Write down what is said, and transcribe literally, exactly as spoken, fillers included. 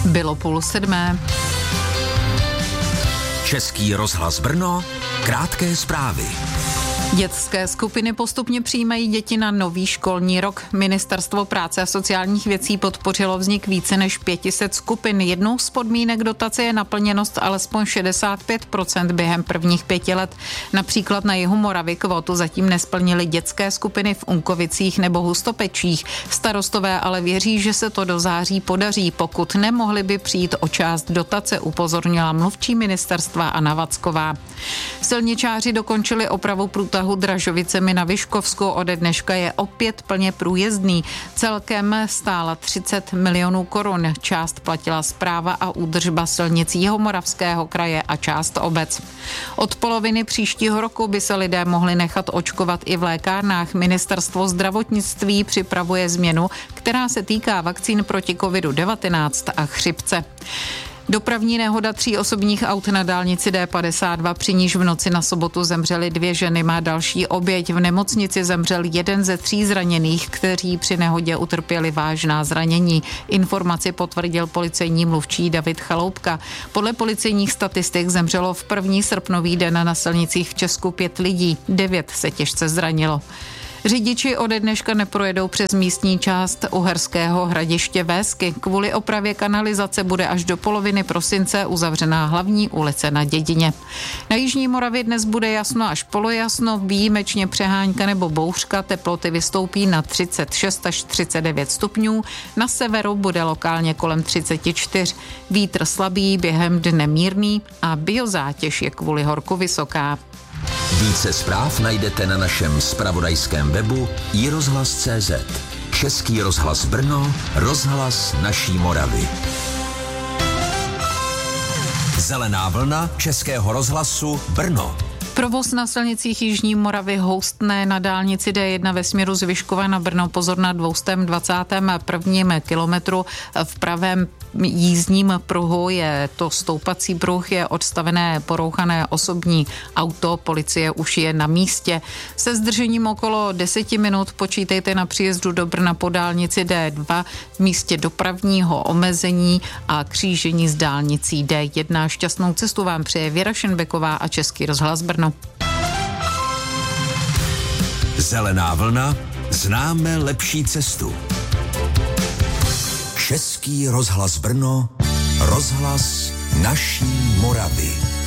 Bylo půl sedmé. Český rozhlas Brno, krátké zprávy. Dětské skupiny postupně přijímají děti na nový školní rok. Ministerstvo práce a sociálních věcí podpořilo vznik více než pět set skupin. Jednou z podmínek dotace je naplněnost alespoň šedesát pět procent během prvních pěti let. Například na jihu Moravy kvotu zatím nesplnily dětské skupiny v Unkovicích nebo Hustopečích. Starostové ale věří, že se to do září podaří. Pokud nemohli by přijít o část dotace, upozornila mluvčí ministerstva Anna Vacková. Silničáři dokončili opravu průtahu Dražovicemi na Vyškovsku. Ode dneška je opět plně průjezdný. Celkem stála třicet milionů korun. Část platila správa a údržba silnic Jihomoravského kraje a část obec. Od poloviny příštího roku by se lidé mohli nechat očkovat i v lékárnách. Ministerstvo zdravotnictví připravuje změnu, která se týká vakcín proti kovidu devatenáct a chřipce. Dopravní nehoda tří osobních aut na dálnici D padesát dva, při níž v noci na sobotu zemřely dvě ženy, má další oběť. V nemocnici zemřel jeden ze tří zraněných, kteří při nehodě utrpěli vážná zranění. Informaci potvrdil policejní mluvčí David Chaloupka. Podle policejních statistik zemřelo v první srpnový den na silnicích v Česku pět lidí, devět se těžce zranilo. Řidiči ode dneška neprojedou přes místní část Uherského Hradiště Vésky. Kvůli opravě kanalizace bude až do poloviny prosince uzavřená hlavní ulice na Dědině. Na jižní Moravě dnes bude jasno až polojasno, výjimečně přehánka nebo bouřka, teploty vystoupí na třicet šest až třicet devět stupňů, na severu bude lokálně kolem třicet čtyři. Vítr slabý, během dne mírný a biozátěž je kvůli horku vysoká. Více zpráv najdete na našem zpravodajském webu i rozhlas tečka cé zet. Český rozhlas Brno, rozhlas naší Moravy. Zelená vlna Českého rozhlasu Brno. Provoz na silnicích jižní Moravy houstné na dálnici D jedna ve směru z Vyškova na Brno. Pozor na dvěstě dvacátém prvním kilometru. V pravém jízdním pruhu je to stoupací pruh, je odstavené porouchané osobní auto, policie už je na místě. Se zdržením okolo deseti minut počítejte na příjezdu do Brna po dálnici D dva v místě dopravního omezení a křížení s dálnicí D jedna. Šťastnou cestu vám přeje Věra Šenbeková a Český rozhlas Brno. Zelená vlna, známe lepší cestu. Český rozhlas Brno, rozhlas naší Moravy.